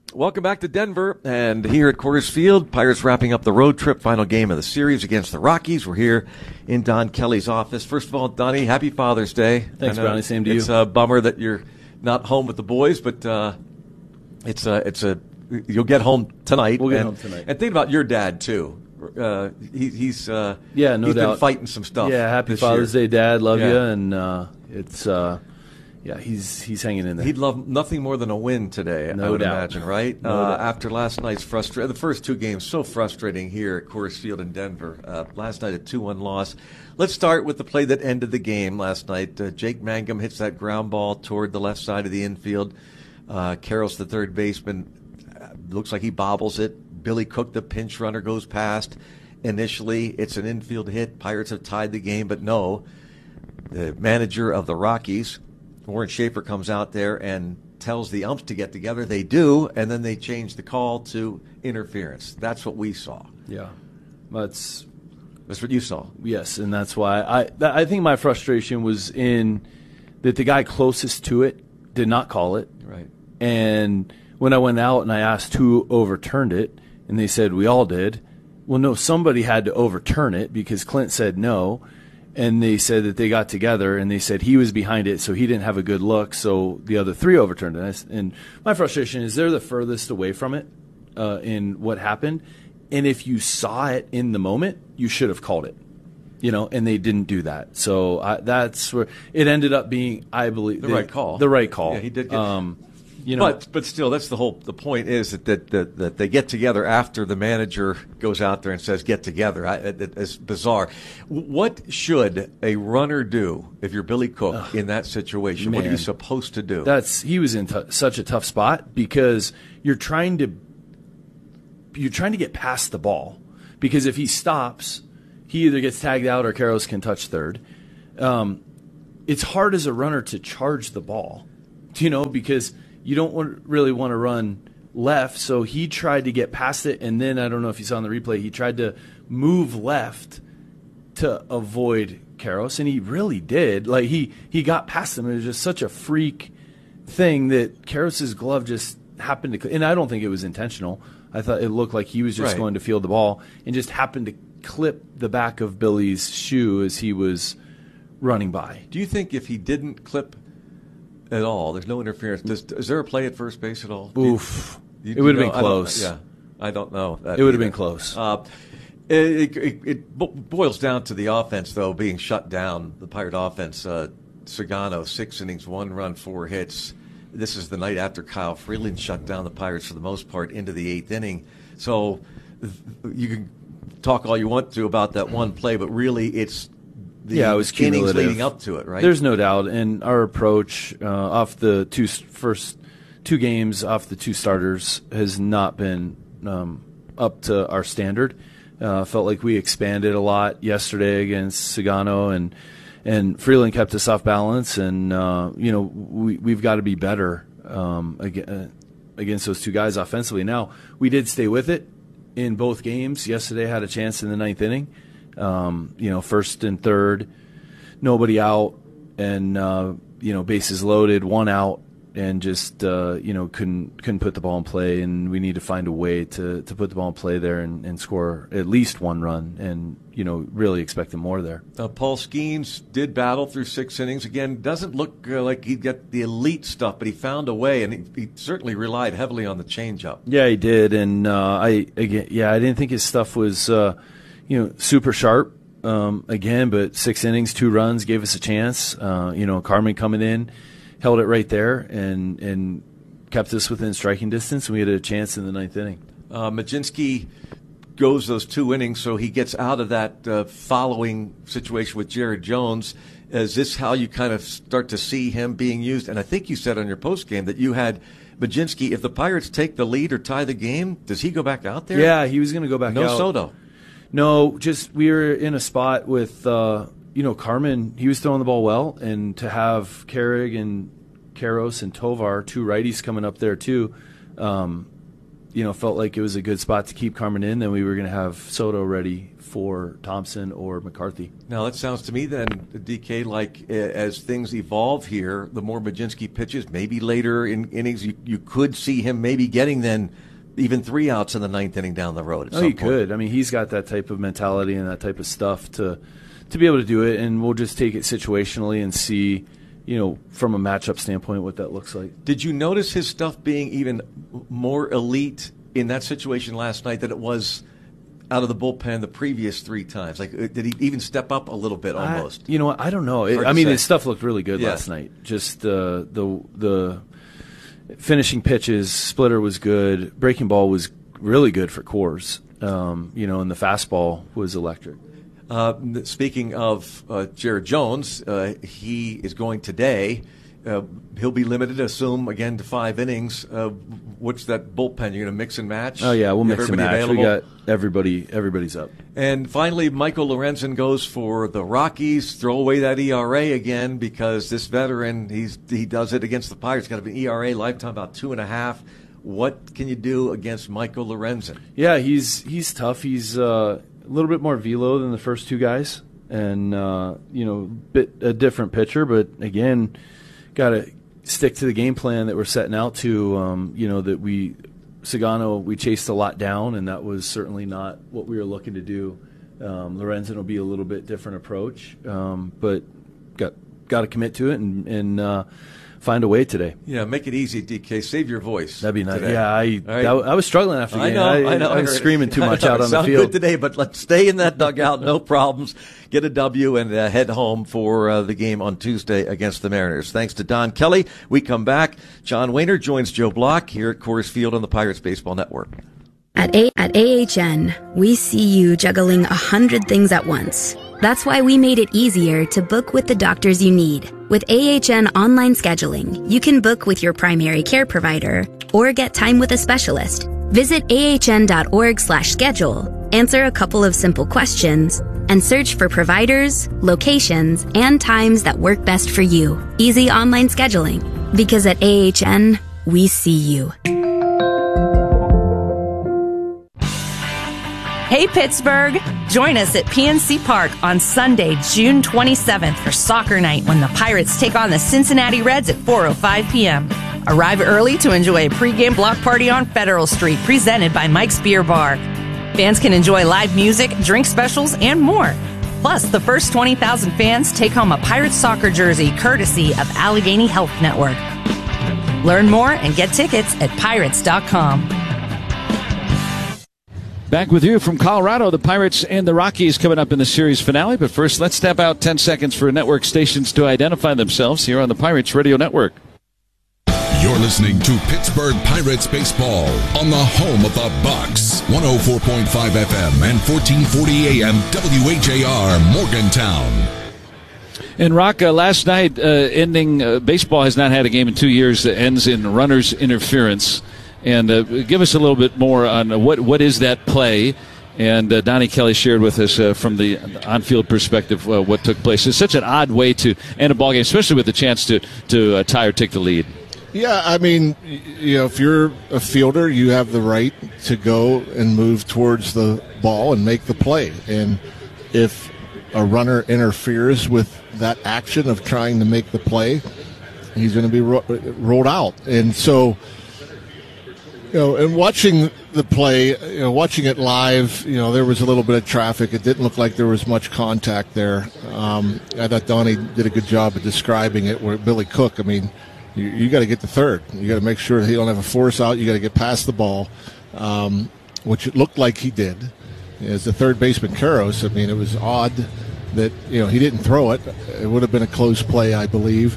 Welcome back to Denver, and here at Coors Field, Pirates wrapping up the road trip, final game of the series against the Rockies. We're here in Don Kelly's office. First of all, Donnie, happy Father's Day. Thanks, Brownie. Same to you. It's a bummer that you're not home with the boys, but you'll get home tonight. We'll get home tonight. And think about your dad too. He's no doubt been fighting some stuff. Yeah, happy Father's Day, Dad. Love you, and it's. Yeah, he's hanging in there. He'd love nothing more than a win today, I would imagine, right? After last night's the first two games, so frustrating here at Coors Field in Denver. Last night, a 2-1 loss. Let's start with the play that ended the game last night. Jake Mangum hits that ground ball toward the left side of the infield. Karros, the third baseman, looks like he bobbles it. Billy Cook, the pinch runner, goes past. Initially, it's an infield hit. Pirates have tied the game, but no. The manager of the Rockies, Warren Schaefer, comes out there and tells the umps to get together. They do, and then they change the call to interference. That's what we saw. Yeah. That's what you saw. Yes, and that's why I think my frustration was in that the guy closest to it did not call it. Right. And when I went out and I asked who overturned it, and they said we all did. Well, no, somebody had to overturn it because Clint said no. And they said that they got together, and they said he was behind it, so he didn't have a good look, so the other three overturned it. And my frustration is they're the furthest away from it in what happened. And if you saw it in the moment, you should have called it, and they didn't do that. So that's where it ended up being, I believe, the right call. The right call. Yeah, he did get But still, that's the point is that they get together after the manager goes out there and says get together. It's bizarre. What should a runner do if you're Billy Cook in that situation? Man, what are you supposed to do? He was in such a tough spot because you're trying to get past the ball, because if he stops, he either gets tagged out or Karros can touch third. It's hard as a runner to charge the ball, because you don't really want to run left, so he tried to get past it, and then I don't know if you saw in the replay, he tried to move left to avoid Karros, and he really did. Like he got past him. It was just such a freak thing that Karros' glove just happened to, and I don't think it was intentional. I thought it looked like he was just going to field the ball and just happened to clip the back of Billy's shoe as he was running by. Do you think if he didn't clip at all, there's no interference, is there a play at first base at all? Oof. It would have been close. I don't know. It would have been close. It boils down to the offense, though, being shut down, the Pirate offense. Sagano, 6 innings, 1 run, 4 hits. This is the night after Kyle Freeland shut down the Pirates for the most part into the 8th inning. So you can talk all you want to about that one play, but really it's it was innings leading up to it, right? There's no doubt. And our approach off the first two games, off the 2 starters, has not been up to our standard. Felt like we expanded a lot yesterday against Sagano, and Freeland kept us off balance. And we've got to be better against those 2 guys offensively. Now, we did stay with it in both games. Yesterday had a chance in the 9th inning. First and third, nobody out, and bases loaded, 1 out, and just couldn't put the ball in play. And we need to find a way to put the ball in play there and score at least 1 run, and really expecting more there. Paul Skeens did battle through 6 innings. Again, doesn't look like he got the elite stuff, but he found a way, and he certainly relied heavily on the changeup. Yeah, he did, and I didn't think his stuff was super sharp again, but 6 innings, 2 runs, gave us a chance. Carmen coming in, held it right there and kept us within striking distance, and we had a chance in the 9th inning. Mlodzinski goes those 2 innings, so he gets out of that following situation with Jared Jones. Is this how you kind of start to see him being used? And I think you said on your postgame that you had Mlodzinski, if the Pirates take the lead or tie the game, does he go back out there? Yeah, he was going to go back out. No Soto. No, just we were in a spot with, Carmen. He was throwing the ball well, and to have Carrig and Karros and Tovar, 2 righties coming up there too, felt like it was a good spot to keep Carmen in, then we were going to have Soto ready for Thompson or McCarthy. Now, it sounds to me then, DK, like as things evolve here, the more Mlodzinski pitches, maybe later in innings, you could see him maybe getting then even 3 outs in the 9th inning down the road. He could. I mean, he's got that type of mentality and that type of stuff to be able to do it, and we'll just take it situationally and see, from a matchup standpoint, what that looks like. Did you notice his stuff being even more elite in that situation last night than it was out of the bullpen the previous 3 times? Like, did he even step up a little bit almost? You know what? I don't know. His stuff looked really good last night. Just the finishing pitches, splitter was good. Breaking ball was really good for Coors. And the fastball was electric. Speaking of Jared Jones, he is going today. He'll be limited, assume, again, to 5 innings. What's that bullpen? You're going to mix and match? Oh, yeah, we'll mix and match. Available? We got everybody's up. And finally, Michael Lorenzen goes for the Rockies. Throw away that ERA again, because this veteran, he does it against the Pirates. Got to be an ERA lifetime about 2.5. What can you do against Michael Lorenzen? Yeah, he's tough. He's a little bit more velo than the first 2 guys, and a different pitcher. But again, got to stick to the game plan that we're setting out to. That Sagano, we chased a lot down, and that was certainly not what we were looking to do. Lorenzen will be a little bit different approach, but got to commit to it and find a way today. Yeah, make it easy, DK. Save your voice. That'd be nice. Today. Yeah, I was struggling after the game. I know. I was screaming too much out on the field. Good today, but let's stay in that dugout. No problems. Get a W and head home for the game on Tuesday against the Mariners. Thanks to Don Kelly. We come back. John Wehner joins Joe Block here at Coors Field on the Pirates Baseball Network. At AHN, we see you juggling 100 things at once. That's why we made it easier to book with the doctors you need. With AHN online scheduling, you can book with your primary care provider or get time with a specialist. Visit ahn.org/schedule, answer a couple of simple questions, and search for providers, locations, and times that work best for you. Easy online scheduling. Because at AHN, we see you. Hey, Pittsburgh! Join us at PNC Park on Sunday, June 27th for Soccer Night when the Pirates take on the Cincinnati Reds at 4:05 p.m. Arrive early to enjoy a pregame block party on Federal Street presented by Mike's Beer Bar. Fans can enjoy live music, drink specials, and more. Plus, the first 20,000 fans take home a Pirates soccer jersey courtesy of Allegheny Health Network. Learn more and get tickets at pirates.com. Back with you from Colorado, the Pirates and the Rockies coming up in the series finale. But first, let's step out 10 seconds for network stations to identify themselves here on the Pirates Radio Network. You're listening to Pittsburgh Pirates baseball on the home of the Bucks. 104.5 FM and 1440 AM WHAR Morgantown. And Rock, last night, baseball has not had a game in 2 years that ends in runner's interference. And give us a little bit more on what is that play. And Donnie Kelly shared with us from the on-field perspective what took place. It's such an odd way to end a ball game, especially with the chance to tie or take the lead. Yeah, I mean, if you're a fielder, you have the right to go and move towards the ball and make the play. And if a runner interferes with that action of trying to make the play, he's going to be rolled out. And so, and watching the play, watching it live, there was a little bit of traffic. It didn't look like there was much contact there. I thought Donnie did a good job of describing it. Where Billy Cook, I mean, you got to get to third. You got to make sure that he don't have a force out. You got to get past the ball, which it looked like he did. As the third baseman, Karros, I mean, it was odd that he didn't throw it. It would have been a close play, I believe.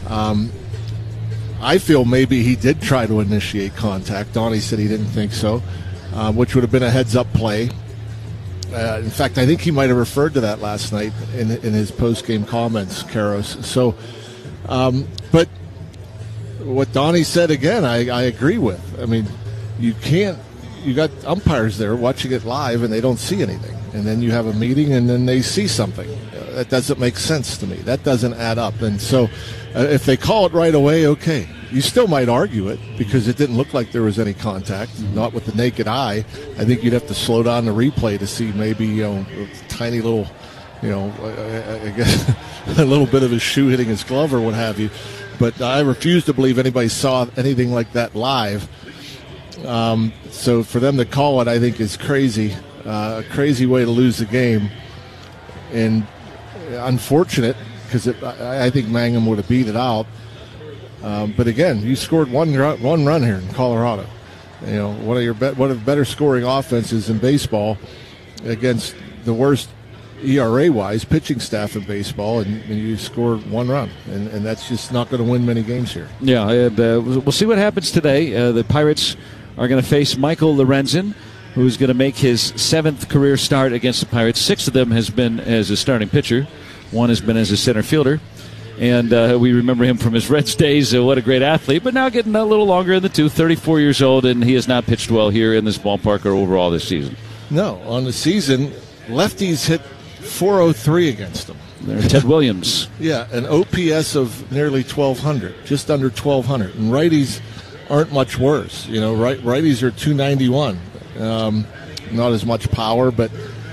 I feel maybe he did try to initiate contact. Donnie said he didn't think so, which would have been a heads-up play. In fact, I think he might have referred to that last night in his post-game comments, Karros. So, but what Donnie said again, I agree with. I mean, you got umpires there watching it live and they don't see anything. And then you have a meeting and then they see something. That doesn't make sense to me. That doesn't add up. And so if they call it right away, okay. you still might argue it because it didn't look like there was any contact, not with the naked eye. I think you'd have to slow down the replay to see maybe, a tiny little, I guess a little bit of his shoe hitting his glove or what have you. But I refuse to believe anybody saw anything like that live. So for them to call it, I think, is crazy. A crazy way to lose the game. And unfortunate, because I think Mangum would have beat it out. But again, you scored one run here in Colorado. One of the better scoring offenses in baseball against the worst ERA-wise pitching staff in baseball, and you scored one run, and that's just not going to win many games here. Yeah, and, we'll see what happens today. The Pirates are going to face Michael Lorenzen, who's going to make his 7th career start against the Pirates. 6 of them has been as a starting pitcher. 1 has been as a center fielder. And we remember him from his Reds days. What a great athlete, but now getting a little longer in the tooth, 34 years old, and he has not pitched well here in this ballpark or overall this season. No, on the season, lefties hit .403 against him. There's Ted Williams. Yeah, an OPS of nearly 1,200, just under 1,200. And righties aren't much worse. Righties are 291. Not as much power, but,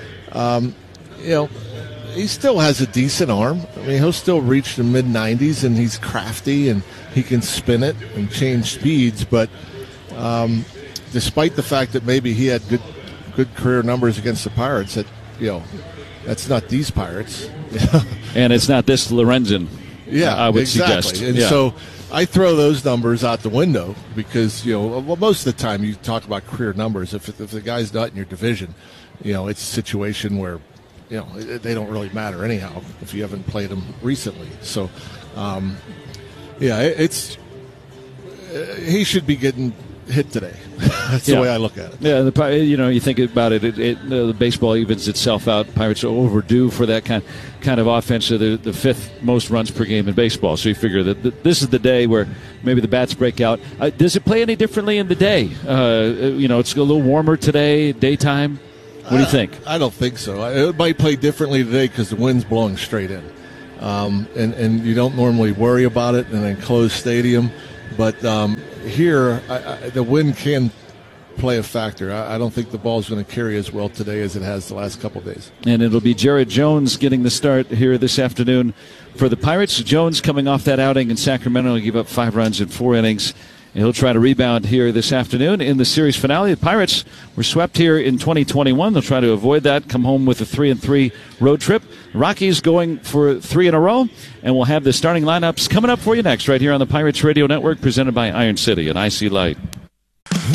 he still has a decent arm. I mean, he'll still reach the mid-90s, and he's crafty, and he can spin it and change speeds. But despite the fact that maybe he had good career numbers against the Pirates, that's not these Pirates. And it's not this Lorenzen, I would suggest. And so I throw those numbers out the window because, most of the time you talk about career numbers. If the guy's not in your division, it's a situation where, they don't really matter anyhow if you haven't played them recently. So, he should be getting hit today. That's the way I look at it. Yeah, you think about it. The baseball evens itself out. Pirates are overdue for that kind of offense. So the 5th most runs per game in baseball. So you figure that this is the day where maybe the bats break out. Does it play any differently in the day? It's a little warmer today, daytime. What do you think? I don't think so. It might play differently today because the wind's blowing straight in. And you don't normally worry about it in an enclosed stadium. But here, the wind can play a factor. I don't think the ball's going to carry as well today as it has the last couple of days. And it'll be Jared Jones getting the start here this afternoon for the Pirates. Jones coming off that outing in Sacramento, he gave up 5 runs in 4 innings. And he'll try to rebound here this afternoon in the series finale. The Pirates were swept here in 2021. They'll try to avoid that, come home with a 3-3 road trip. Rockies going for 3 in a row, and we'll have the starting lineups coming up for you next right here on the Pirates Radio Network, presented by Iron City and IC Light.